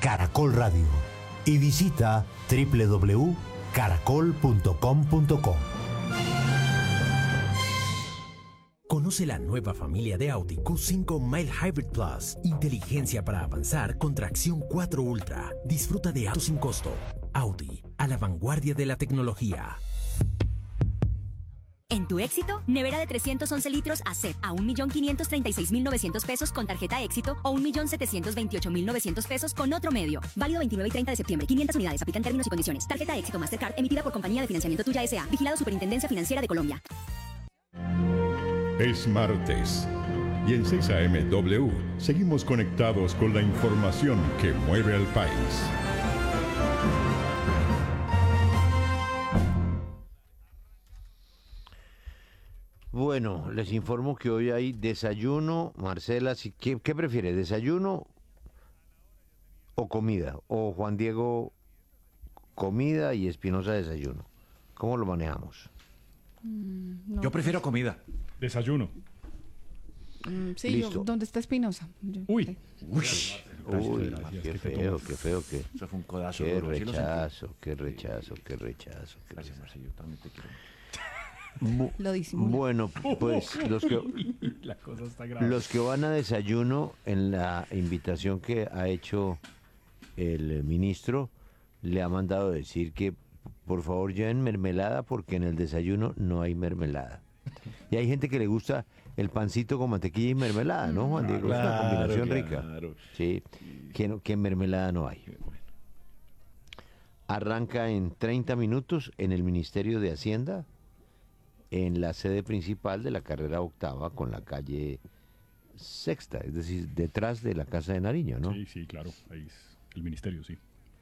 Caracol Radio y visita www.caracol.com.co. Conoce la nueva familia de Audi Q5 Mild Hybrid Plus. Inteligencia para avanzar con tracción 4 Ultra. Disfruta de autos sin costo. Audi, a la vanguardia de la tecnología. En tu Éxito, nevera de 311 litros ACEP a 1.536.900 pesos con tarjeta Éxito o 1.728.900 pesos con otro medio. Válido 29 y 30 de septiembre. 500 unidades. Aplican términos y condiciones. Tarjeta Éxito Mastercard emitida por Compañía de Financiamiento Tuya S.A. Vigilado Superintendencia Financiera de Colombia. Es martes y en 6 AM W seguimos conectados con la información que mueve al país. Bueno, les informo que hoy hay desayuno. Marcela, ¿qué prefiere? ¿Desayuno o comida? O Juan Diego, comida y Espinosa desayuno. ¿Cómo lo manejamos? No, Yo prefiero comida. Desayuno. Sí, Listo. ¿dónde está Espinosa? Uy. Uy, qué feo. Eso fue un codazo. Qué duro, ¿sí lo rechazo, qué rechazo. Gracias, Marcelo, yo también te quiero. Lo disimula. Bueno, pues La cosa está grave. los que van a desayuno, en la invitación que ha hecho el ministro, le ha mandado decir que por favor lleven mermelada porque en el desayuno no hay mermelada. Y hay gente que le gusta el pancito con mantequilla y mermelada, ¿no, Juan Diego? Es una combinación rica. Sí, que mermelada no hay. Arranca en 30 minutos en el Ministerio de Hacienda, en la sede principal de la carrera octava con la calle Sexta, es decir, detrás de la Casa de Nariño, ¿no? Sí, claro, ahí es el ministerio, sí.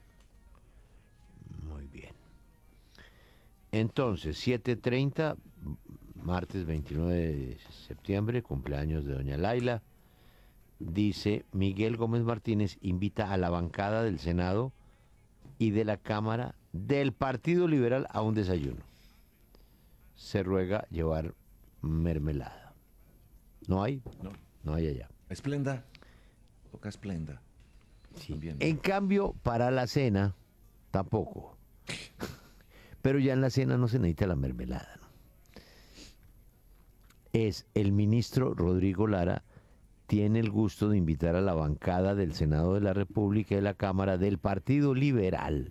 Muy bien. Entonces, 7:30, martes 29 de septiembre, cumpleaños de doña Laila. Dice, Miguel Gómez Martínez invita a la bancada del Senado y de la Cámara del Partido Liberal a un desayuno. Se ruega llevar mermelada. ¿No hay? No hay allá. Esplenda. Poca esplenda. Sí. Bien. En cambio, para la cena, tampoco. Pero ya en la cena no se necesita la mermelada, ¿no? Es el ministro Rodrigo Lara tiene el gusto de invitar a la bancada del Senado de la República y de la Cámara del Partido Liberal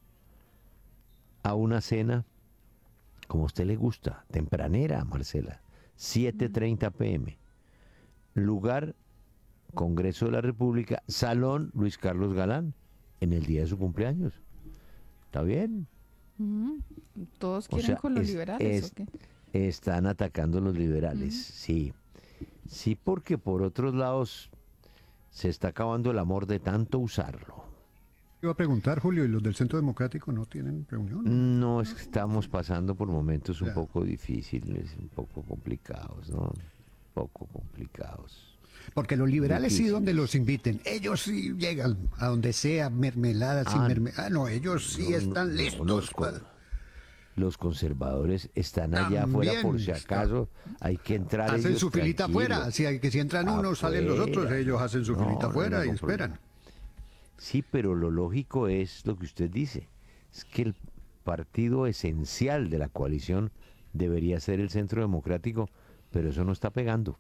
a una cena, como a usted le gusta, tempranera, Marcela, 7:30 p.m. Lugar, Congreso de la República, Salón Luis Carlos Galán, en el día de su cumpleaños. ¿Está bien? ¿Todos quieren con los liberales o qué? Están atacando a los liberales, sí. Sí, porque por otros lados se está acabando el amor de tanto usarlo. Iba a preguntar, Julio, ¿y los del Centro Democrático no tienen reunión? No, es que estamos pasando por momentos un poco difíciles, un poco complicados, ¿no? Poco complicados. Porque los liberales sí, Difíciles. donde los inviten, ellos sí llegan a donde sea, mermelada, sin mermelada. No, ellos sí están listos. Los conservadores están allá afuera por si acaso hay que entrar. Hacen ellos su filita tranquilos. afuera, si entran unos, salen los otros, ellos hacen su filita afuera y esperan. Sí, pero lo lógico es lo que usted dice, es que el partido esencial de la coalición debería ser el Centro Democrático, pero eso no está pegando,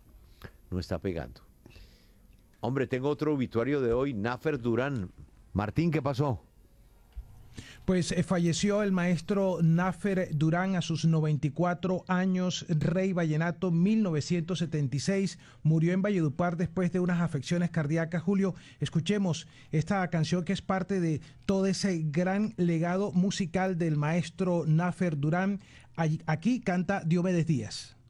Hombre, tengo otro obituario de hoy, Nafer Durán. Martín, ¿qué pasó? Pues falleció el maestro Nafer Durán a sus 94 años, rey vallenato 1976, murió en Valledupar después de unas afecciones cardíacas. Julio, escuchemos esta canción que es parte de todo ese gran legado musical del maestro Nafer Durán. Aquí canta Diomedes Díaz.